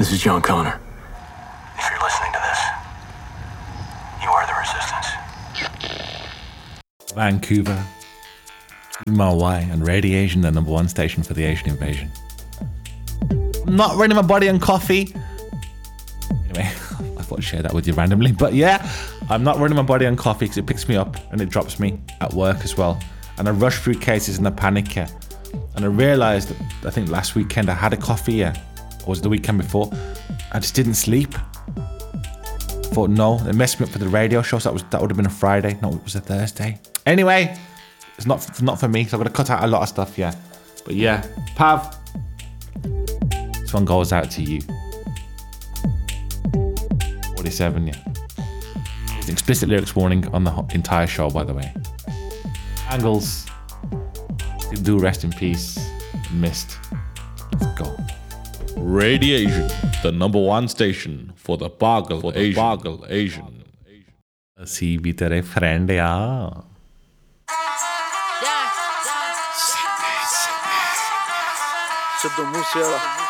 This is John Connor. If you're listening to this, you are the resistance. Vancouver, my way, and Radiation, the number one station for the Asian invasion. I'm not running my body on coffee. Anyway, I thought I'd share that with you randomly. But yeah, I'm not running my body on coffee because it picks me up and it drops me at work as well. And I rush through cases in a panic here. And I realised that I think last weekend I had a coffee here. Or was it the weekend before? I just didn't sleep. Thought no, they messed me up for the radio show, so that would have been a Friday. No, it was a Thursday. Anyway, it's not for me, so I'm gonna cut out a lot of stuff, yeah. But yeah, Pav, this one goes out to you. 47, yeah. It's explicit lyrics warning on the entire show, by the way. Angles, do rest in peace. Missed. Let's go. Radiation, the number one station for the Bagel Asian. See, be tere friend, yeah. Sido Musiala.